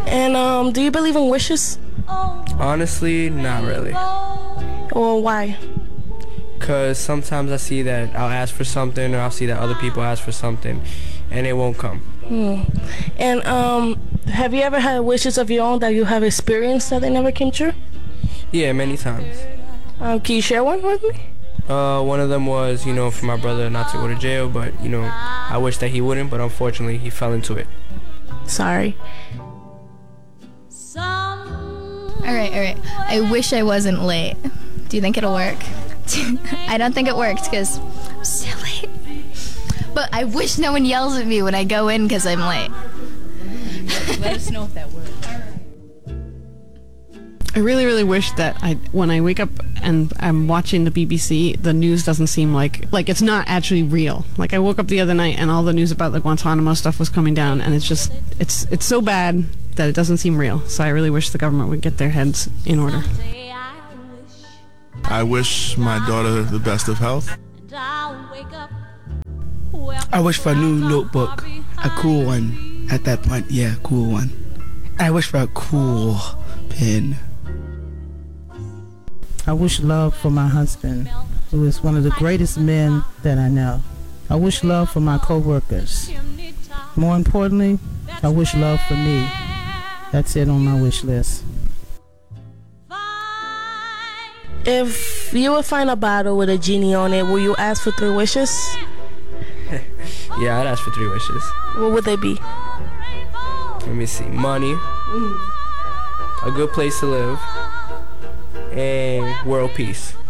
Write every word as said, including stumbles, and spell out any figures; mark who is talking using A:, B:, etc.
A: And um, do you believe in wishes?
B: Honestly, not really.
A: Or why?
B: Because sometimes I see that I'll ask for something, or I'll see that other people ask for something, and it won't come.
A: Hmm. And um, have you ever had wishes of your own that you have experienced that they never came true?
B: Yeah, many times.
A: Uh, can you share one with me?
B: Uh, one of them was, you know, for my brother not to go to jail, but, you know, I wish that he wouldn't, but unfortunately he fell into it.
A: Sorry.
C: Alright, alright. I wish I wasn't late. Do you think it'll work? I don't think it worked because I'm so late. But I wish no one yells at me when I go in because I'm late.
D: Let us know if that works.
E: I really, really wish that I, when I wake up and I'm watching the B B C, the news doesn't seem like, like it's not actually real. Like I woke up the other night and all the news about the Guantanamo stuff was coming down, and it's just, it's, it's so bad that it doesn't seem real. So I really wish the government would get their heads in order.
F: I wish my daughter the best of health.
G: I wish for a new notebook, a cool one. At that point, yeah, cool one. I wish for a cool pen.
H: I wish love for my husband, who is one of the greatest men that I know. I wish love for my co-workers. More importantly, I wish love for me. That's it on my wish list.
A: If you would find a bottle with a genie on it, will you ask for three wishes?
B: Yeah, I'd ask for three wishes.
A: What would they be?
B: Let me see. Money, a good place to live, and world peace.